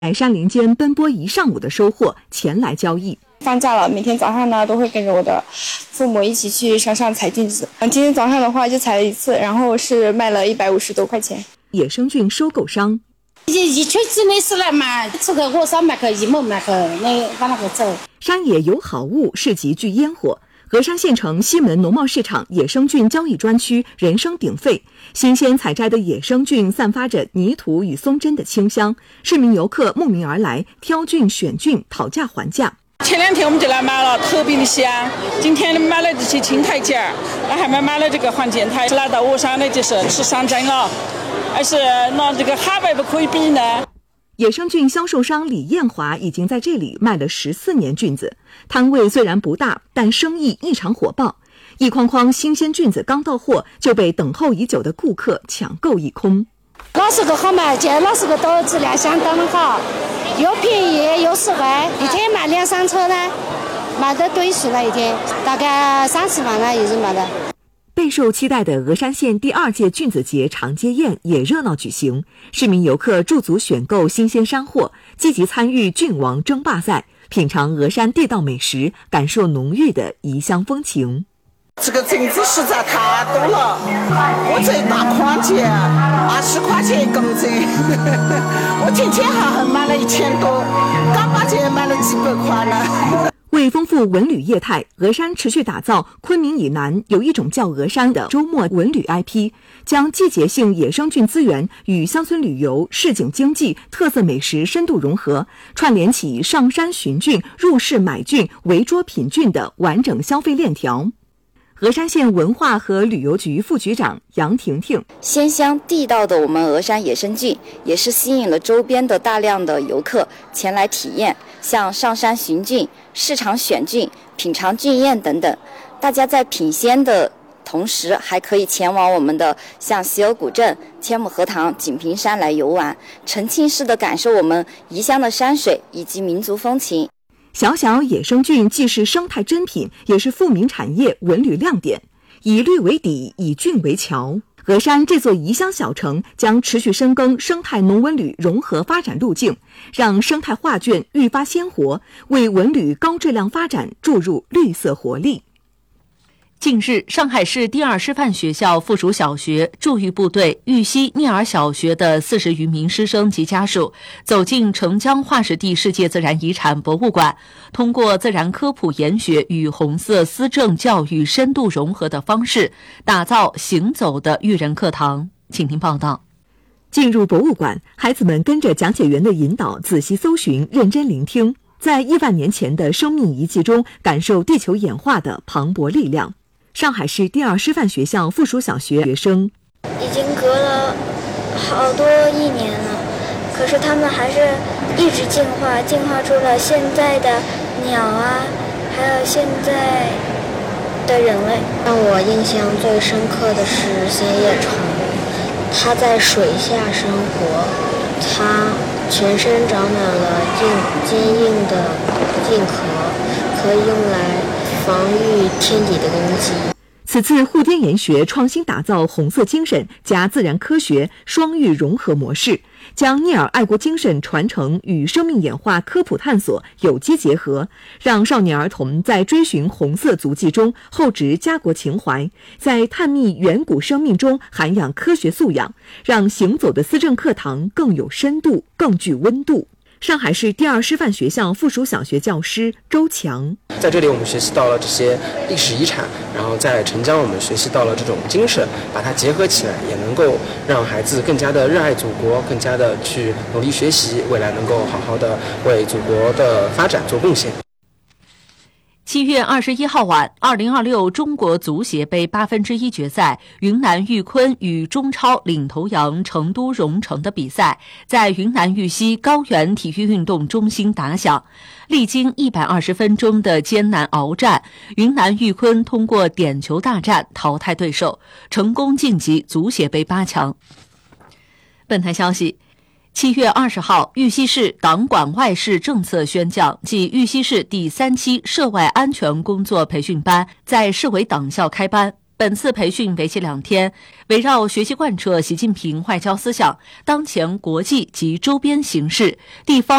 在山林间奔波一上午的收获前来交易。 放假了，每天早上呢都会跟着我的父母一起去山上采菌子。今天早上的话就采了一次，然后是卖了150多块钱。 野生菌收购商。 一圈子的是来买，这个我少买个1毛买个，那把那个走。 山野有好物，市集聚烟火。峨山县城西门农贸市场野生菌交易专区人声鼎沸，新鲜采摘的野生菌散发着泥土与松针的清香，市民游客慕名而来，挑菌选菌，讨价还价。 前2天我们就来买了，特别的香。今天买了这些青苔茎，还买了这个黄剑苔。来到峨山的就是吃山珍了，还是拿这个海外不可以比呢。 野生菌销售商李艳华已经在这里卖了14年菌子，摊位虽然不大，但生意异常火爆。一筐筐新鲜菌子刚到货，就被等候已久的顾客抢购一空。 那是个好买件，那是个都质量相当好，又便宜又实惠，一天卖2-3车呢，卖得对数了，一天大概30万了，一日卖的。 备受期待的峨山县第2届菌子节长街宴也热闹举行，市民游客驻足选购新鲜山货，积极参与菌王争霸赛，品尝峨山地道美食，感受浓郁的异乡风情。 这个菌子实在太多了，我这一大筐件20块钱一公斤，我今天还买了1000多，刚把这买了几百块呢。 为丰富文旅业态，峨山持续打造昆明以南有一种叫峨山的周末文旅 IP， 将季节性野生菌资源与乡村旅游、市井经济、特色美食深度融合，串联起上山寻菌、入市买菌、围桌品菌的完整消费链条。峨山县文化和旅游局副局长杨婷婷： 鲜香地道的我们峨山野生菌，也是吸引了周边的大量的游客前来体验，像上山寻菌、市场选菌、品尝菌宴等等。大家在品鲜的同时，还可以前往我们的像喜鹅古镇、千亩荷塘、锦屏山来游玩，沉浸式的感受我们宜乡的山水以及民族风情。 小小野生菌既是生态珍品，也是富民产业文旅亮点。以绿为底，以菌为桥，峨山这座宜乡小城将持续深耕生态农文旅融合发展路径，让生态画卷愈发鲜活，为文旅高质量发展注入绿色活力。近日，上海市第2师范学校附属小学驻豫部队玉溪聂耳小学的40余名师生及家属走进澄江化石地世界自然遗产博物馆，通过自然科普研学与红色思政教育深度融合的方式，打造行走的育人课堂。请听报道。进入博物馆，孩子们跟着讲解员的引导，仔细搜寻，认真聆听，在亿万年前的生命遗迹中感受地球演化的磅礴力量。上海市第2师范学校附属小学学生： 已经隔了好多亿年了，可是他们还是一直进化出了现在的鸟啊，还有现在的人类。让我印象最深刻的是线叶虫，它在水下生活，它全身长满了坚硬的硬壳，可以用来防御天敌的攻击。 此次互滇研学创新打造红色精神加自然科学双育融合模式，将聂耳爱国精神传承与生命演化科普探索有机结合，让少年儿童在追寻红色足迹中厚植家国情怀，在探秘远古生命中涵养科学素养，让行走的思政课堂更有深度，更具温度。上海市第2师范学校附属小学教师周强： 在这里我们学习到了这些历史遗产，然后在澄江我们学习到了这种精神，把它结合起来，也能够让孩子更加的热爱祖国，更加的去努力学习，未来能够好好的为祖国的发展做贡献。7月21号晚，2026中国足协杯1/8决赛，云南玉昆与中超领头羊成都蓉城的比赛，在云南玉溪高原体育运动中心打响。历经120分钟的艰难鏖战，云南玉昆通过点球大战淘汰对手，成功晋级足协杯8强。本台消息，7月20号，玉溪市党管外事政策宣讲暨玉溪市第3期涉外安全工作培训班在市委党校开班。本次培训为期2天，围绕学习贯彻习近平外交思想、当前国际及周边形势、地方